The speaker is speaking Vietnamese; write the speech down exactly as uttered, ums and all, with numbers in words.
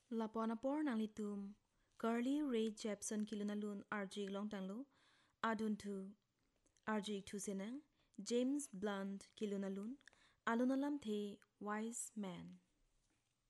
Lapona por nang litum, Carly Rae Jepsen kilunalun R J long tanglo, adun tu, R J tu senang, James Blunt kilunalun, alunalam the wise man.